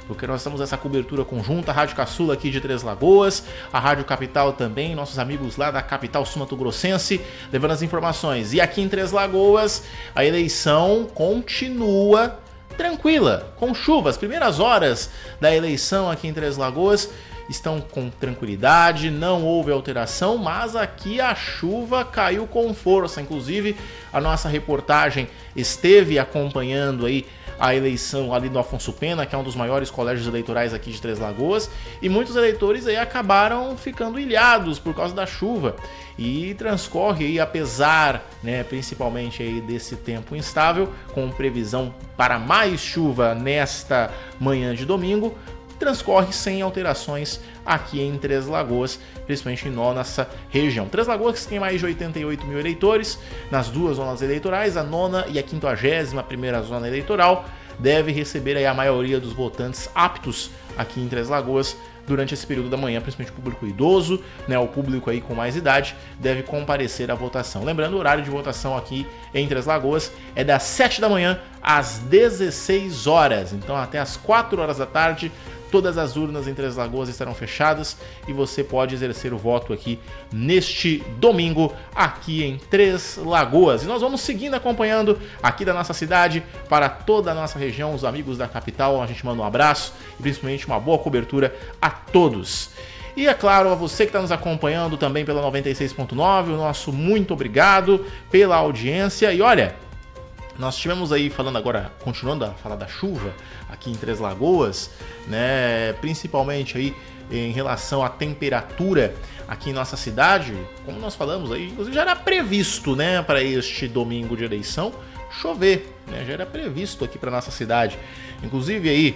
porque nós estamos nessa cobertura conjunta, a Rádio Caçula aqui de Três Lagoas, a Rádio Capital também, nossos amigos lá da capital sul-mato-grossense, levando as informações. E aqui em Três Lagoas, a eleição continua tranquila, com chuva. As primeiras horas da eleição aqui em Três Lagoas estão com tranquilidade, não houve alteração, mas aqui a chuva caiu com força. Inclusive, a nossa reportagem esteve acompanhando aí a eleição ali do Afonso Pena, que é um dos maiores colégios eleitorais aqui de Três Lagoas, e muitos eleitores aí acabaram ficando ilhados por causa da chuva. E transcorre aí, apesar, né, principalmente aí desse tempo instável, com previsão para mais chuva nesta manhã de domingo, transcorre sem alterações aqui em Três Lagoas, principalmente em nossa região. Três Lagoas tem mais de 88 mil eleitores nas duas zonas eleitorais, a 9ª e a 51ª zona eleitoral deve receber aí a maioria dos votantes aptos aqui em Três Lagoas durante esse período da manhã, principalmente o público idoso, né, o público aí com mais idade, deve comparecer à votação. Lembrando, o horário de votação aqui em Três Lagoas é das 7 da manhã às 16 horas, então até às 4 horas da tarde, todas as urnas em Três Lagoas estarão fechadas e você pode exercer o voto aqui neste domingo, aqui em Três Lagoas. E nós vamos seguindo acompanhando aqui da nossa cidade para toda a nossa região, os amigos da capital. A gente manda um abraço e principalmente uma boa cobertura a todos. E é claro, a você que está nos acompanhando também pela 96.9, o nosso muito obrigado pela audiência. E olha, nós estivemos aí falando agora, continuando a falar da chuva aqui em Três Lagoas, né, principalmente aí em relação à temperatura aqui em nossa cidade, como nós falamos aí, inclusive já era previsto, né, para este domingo de eleição chover, né, já era previsto aqui para nossa cidade. Inclusive aí,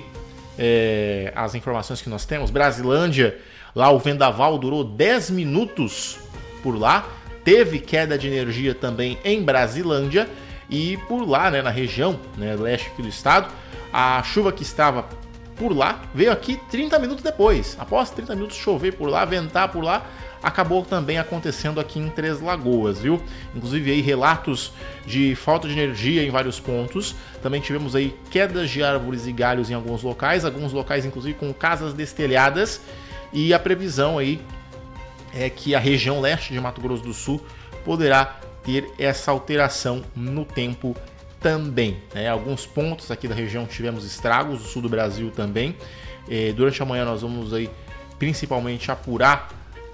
as informações que nós temos, Brasilândia, lá o vendaval durou 10 minutos por lá, teve queda de energia também em Brasilândia. E por lá, né, na região, né, leste aqui do estado, a chuva que estava por lá veio aqui 30 minutos depois. Após 30 minutos chover por lá, ventar por lá, acabou também acontecendo aqui em Três Lagoas, viu? Inclusive aí relatos de falta de energia em vários pontos. Também tivemos aí quedas de árvores e galhos em alguns locais inclusive com casas destelhadas. E a previsão aí é que a região leste de Mato Grosso do Sul poderá ter essa alteração no tempo também, né? Alguns pontos aqui da região tivemos estragos, o sul do Brasil também. Durante a manhã nós vamos aí principalmente apurar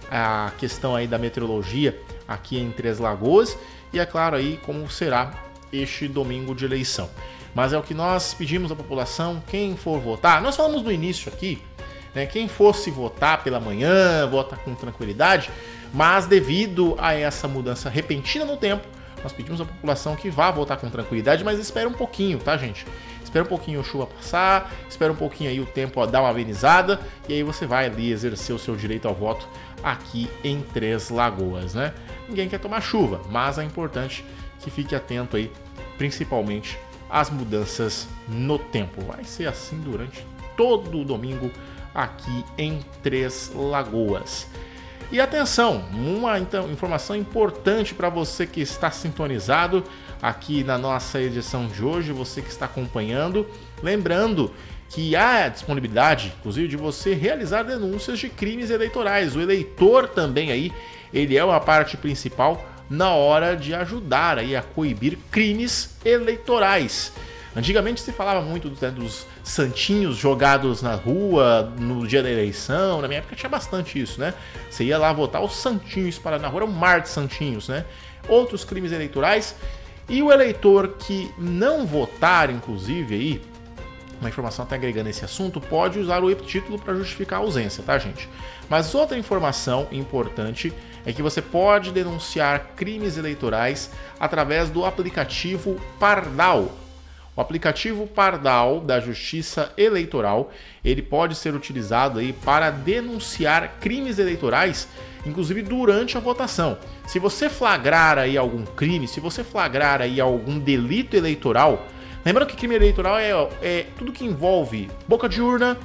a questão aí da meteorologia aqui em Três Lagoas e é claro aí como será este domingo de eleição. Mas é o que nós pedimos à população, quem for votar, nós falamos no início aqui, né, quem fosse votar pela manhã, vota com tranquilidade, mas devido a essa mudança repentina no tempo, nós pedimos à população que vá votar com tranquilidade, mas espera um pouquinho, tá, gente? Espera um pouquinho a chuva passar, espera um pouquinho aí o tempo dar uma amenizada, e aí você vai ali exercer o seu direito ao voto aqui em Três Lagoas, né? Ninguém quer tomar chuva, mas é importante que fique atento aí, principalmente às mudanças no tempo. Vai ser assim durante todo o domingo aqui em Três Lagoas. E atenção, uma informação importante para você que está sintonizado aqui na nossa edição de hoje, você que está acompanhando, lembrando que há a disponibilidade, inclusive, de você realizar denúncias de crimes eleitorais. O eleitor também aí, ele é uma parte principal na hora de ajudar aí a coibir crimes eleitorais. Antigamente se falava muito dos santinhos jogados na rua no dia da eleição. Na minha época tinha bastante isso, né? Você ia lá votar, os santinhos espalhados na rua, era um mar de santinhos, né? Outros crimes eleitorais. E o eleitor que não votar, inclusive, aí, uma informação até agregando esse assunto, pode usar o e-título para justificar a ausência, tá, gente? Mas outra informação importante é que você pode denunciar crimes eleitorais através do aplicativo Pardal. O aplicativo Pardal da Justiça Eleitoral, ele pode ser utilizado aí para denunciar crimes eleitorais, inclusive durante a votação. Se você flagrar aí algum crime, se você flagrar aí algum delito eleitoral, lembrando que crime eleitoral é tudo que envolve boca de urna,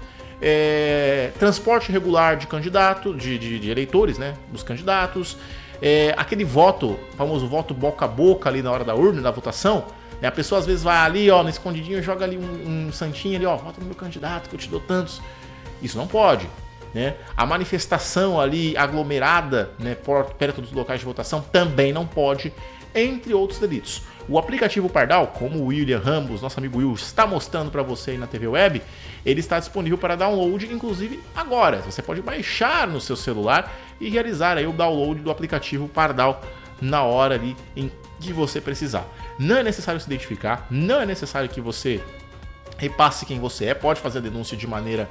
transporte irregular de candidato, de eleitores, né, dos candidatos, aquele voto, famoso voto boca a boca ali na hora da urna, da votação. A pessoa às vezes vai ali, ó, no escondidinho, joga ali um santinho ali, ó, vota no meu candidato que eu te dou tantos. Isso não pode, né? A manifestação ali aglomerada, né, perto dos locais de votação também não pode, entre outros delitos. O aplicativo Pardal, como o William Ramos, nosso amigo Will, está mostrando para você aí na TV Web, ele está disponível para download, inclusive agora. Você pode baixar no seu celular e realizar aí o download do aplicativo Pardal na hora ali em que você precisar. Não é necessário se identificar, não é necessário que você repasse quem você é, pode fazer a denúncia de maneira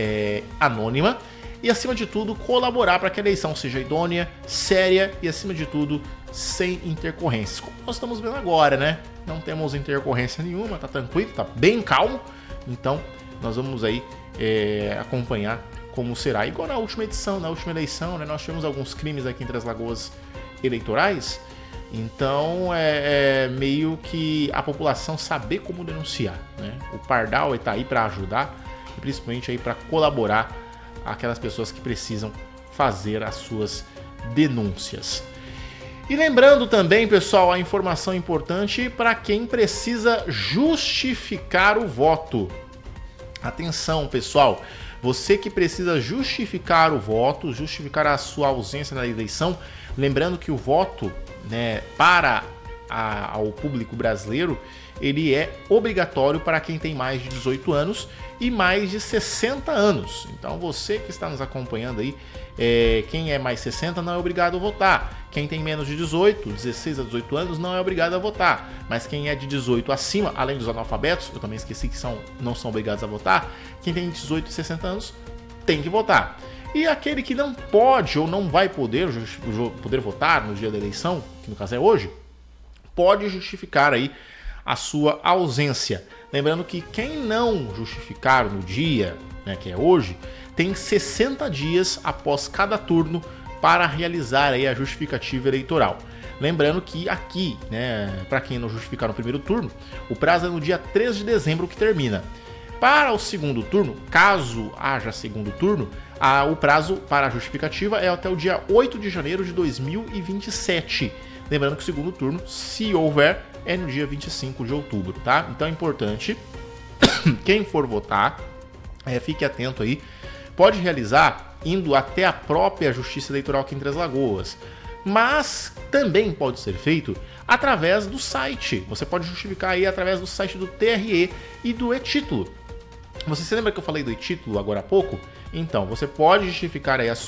anônima e, acima de tudo, colaborar para que a eleição seja idônea, séria e, acima de tudo, sem intercorrências. Como nós estamos vendo agora, né? Não temos intercorrência nenhuma, tá tranquilo, tá bem calmo. Então, nós vamos aí acompanhar como será. Igual na última edição, na última eleição, né? Nós tivemos alguns crimes aqui em Três Lagoas eleitorais. Então, meio que a população saber como denunciar, né? O Pardal está aí para ajudar e principalmente aí para colaborar aquelas pessoas que precisam fazer as suas denúncias. E lembrando também, pessoal, a informação importante para quem precisa justificar o voto. Atenção, pessoal, você que precisa justificar o voto, justificar a sua ausência na eleição, lembrando que o voto, né, para ao público brasileiro, ele é obrigatório para quem tem mais de 18 anos e mais de 60 anos. Então você que está nos acompanhando aí, quem é mais 60 não é obrigado a votar. Quem tem menos de 18, 16 a 18 anos, não é obrigado a votar. Mas quem é de 18 acima, além dos analfabetos, eu também esqueci que não são obrigados a votar, quem tem 18 e 60 anos tem que votar. E aquele que não pode ou não vai poder votar no dia da eleição, que no caso é hoje, pode justificar aí a sua ausência. Lembrando que quem não justificar no dia, né, que é hoje, tem 60 dias após cada turno para realizar aí a justificativa eleitoral. Lembrando que aqui, né, para quem não justificar no primeiro turno, o prazo é no dia 3 de dezembro que termina. Para o segundo turno, caso haja segundo turno, o prazo para a justificativa é até o dia 8 de janeiro de 2027. Lembrando que o segundo turno, se houver, é no dia 25 de outubro, tá? Então é importante, quem for votar, fique atento aí. Pode realizar indo até a própria Justiça Eleitoral aqui em Três Lagoas, mas também pode ser feito através do site. Você pode justificar aí através do site do TRE e do e-título. Você se lembra que eu falei do e-título agora há pouco? Então, você pode justificar aí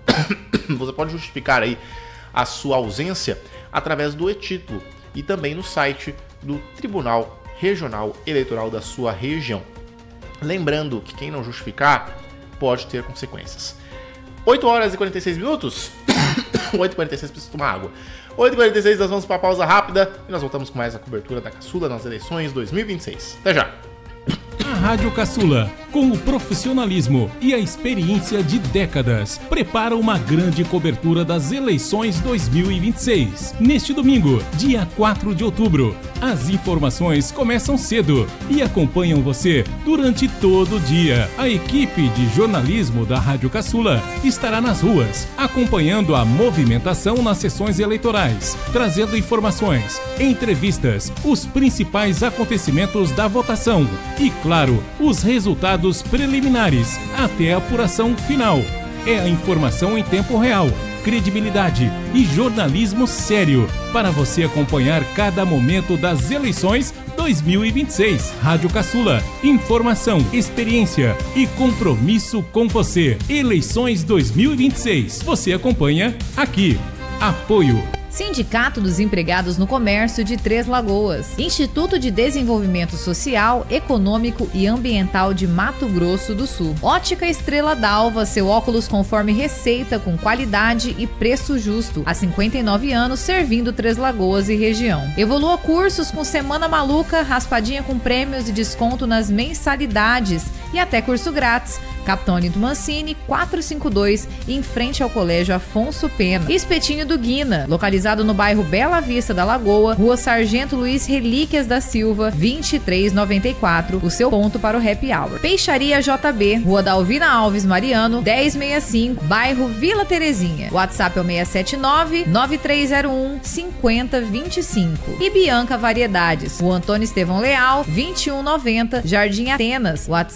a sua ausência através do e-título e também no site do Tribunal Regional Eleitoral da sua região. Lembrando que quem não justificar pode ter consequências. 8 horas e 46 minutos? 8h46, preciso tomar água. 8h46, nós vamos para a pausa rápida e nós voltamos com mais a cobertura da Caçula nas eleições 2026. Até já! A Rádio Caçula, com o profissionalismo e a experiência de décadas, prepara uma grande cobertura das eleições 2026. Neste domingo, dia 4 de outubro, as informações começam cedo e acompanham você durante todo o dia. A equipe de jornalismo da Rádio Caçula estará nas ruas, acompanhando a movimentação nas sessões eleitorais, trazendo informações, entrevistas, os principais acontecimentos da votação e, claro, os resultados preliminares até a apuração final. É a informação em tempo real, credibilidade e jornalismo sério para você acompanhar cada momento das eleições 2026. Rádio Caçula, informação, experiência e compromisso com você. Eleições 2026. Você acompanha aqui. Apoio Sindicato dos Empregados no Comércio de Três Lagoas, Instituto de Desenvolvimento Social, Econômico e Ambiental de Mato Grosso do Sul, Ótica Estrela d'Alva, seu óculos conforme receita com qualidade e preço justo, há 59 anos servindo Três Lagoas e região. Evolua cursos com Semana Maluca, raspadinha com prêmios e desconto nas mensalidades e até curso grátis. Capitão Olinto Mancini, 452, em frente ao Colégio Afonso Pena. Espetinho do Guina, localizado no bairro Bela Vista da Lagoa, Rua Sargento Luiz Relíquias da Silva, 2394, o seu ponto para o happy hour. Peixaria JB, Rua Dalvina Alves Mariano, 1065, bairro Vila Terezinha. WhatsApp é o 679-9301-5025. E Bianca Variedades, Rua Antônio Estevão Leal, 2190, Jardim Atenas. WhatsApp